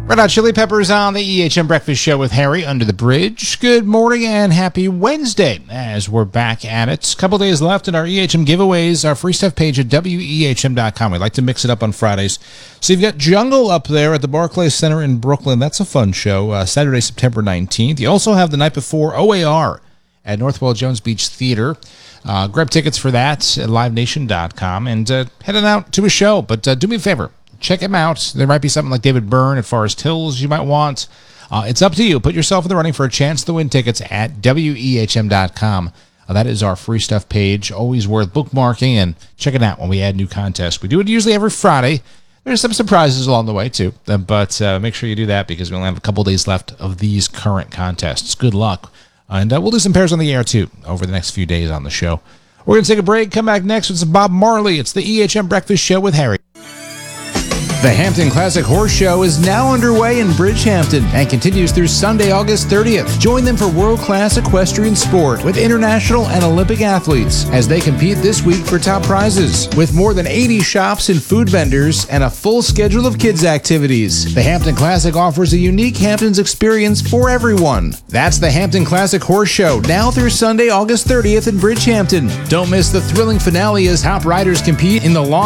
Red Hot Chili Peppers on the EHM Breakfast Show with Harry under the bridge. Good morning and happy Wednesday as we're back at it. A couple days left in our EHM giveaways, our free stuff page at wehm.com. We like to mix it up on Fridays. So you've got Jungle up there at the Barclays Center in Brooklyn. That's a fun show. Saturday, September 19th. You also have the night before OAR at Northwell Jones Beach Theater. Grab tickets for that at livenation.com and heading out to a show. But do me a favor. Check him out. There might be something like David Byrne at Forest Hills you might want. It's up to you. Put yourself in the running for a chance to win tickets at wehm.com. That is our free stuff page. Always worth bookmarking and checking out when we add new contests. We do it usually every Friday. There's some surprises along the way, too. But make sure you do that because we only have a couple days left of these current contests. Good luck. And we'll do some pairs on the air, too, over the next few days on the show. We're going to take a break. Come back next with some Bob Marley. It's the EHM Breakfast Show with Harry. The Hampton Classic Horse Show is now underway in Bridgehampton and continues through Sunday, August 30th. Join them for world-class equestrian sport with international and Olympic athletes as they compete this week for top prizes. With more than 80 shops and food vendors and a full schedule of kids' activities, the Hampton Classic offers a unique Hamptons experience for everyone. That's the Hampton Classic Horse Show, now through Sunday, August 30th in Bridgehampton. Don't miss the thrilling finale as top riders compete in the long